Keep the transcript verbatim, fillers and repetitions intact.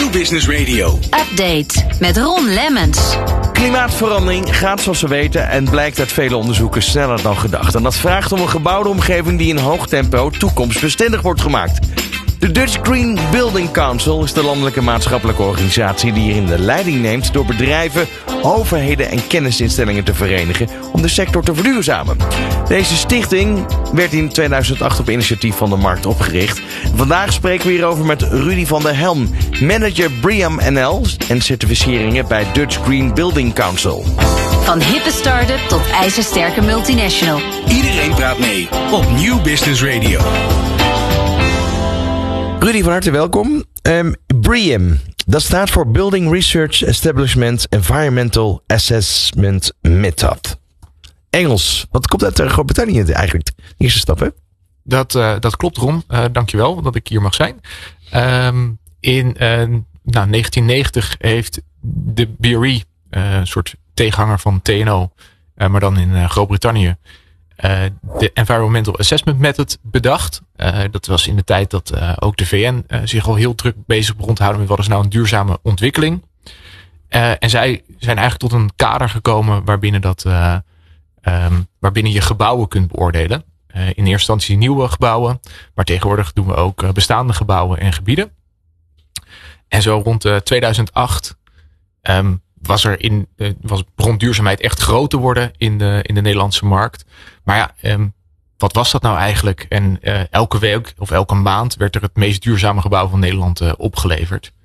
Nieuw Business Radio. Update met Ron Lemmens. Klimaatverandering gaat zoals we weten en blijkt uit vele onderzoeken sneller dan gedacht. En dat vraagt om een gebouwde omgeving die in hoog tempo toekomstbestendig wordt gemaakt. De Dutch Green Building Council is de landelijke maatschappelijke organisatie die hierin de leiding neemt door bedrijven, overheden en kennisinstellingen te verenigen om de sector te verduurzamen. Deze stichting werd in tweeduizend acht op initiatief van de markt opgericht. Vandaag spreken we hierover met Rudy van der Helm, manager BREEAM N L en certificeringen bij Dutch Green Building Council. Van hippe start-up tot ijzersterke multinational. Iedereen praat mee op Nieuw Business Radio. Rudy, van harte welkom. Um, BREEAM, dat staat voor Building Research Establishment Environmental Assessment Method. Engels, wat komt uit Groot-Brittannië eigenlijk? De eerste stap, hè? Dat, uh, dat klopt, Ron. Uh, dankjewel dat ik hier mag zijn. Um, in uh, nou, negentien negentig heeft de B R I, uh, een soort tegenhanger van T N O, uh, maar dan in uh, Groot-Brittannië, Uh, de Environmental Assessment Method bedacht. Uh, dat was in de tijd dat uh, ook de V N uh, zich al heel druk bezig begon te houden met wat is nou een duurzame ontwikkeling. Uh, en zij zijn eigenlijk tot een kader gekomen waarbinnen, dat, uh, um, waarbinnen je gebouwen kunt beoordelen. Uh, in eerste instantie nieuwe gebouwen, maar tegenwoordig doen we ook uh, bestaande gebouwen en gebieden. En zo rond uh, tweeduizend acht um, was er in, uh, was, begon duurzaamheid echt groot te worden in de, in de Nederlandse markt. Maar ja, um, wat was dat nou eigenlijk? En uh, elke week of elke maand werd er het meest duurzame gebouw van Nederland uh, opgeleverd.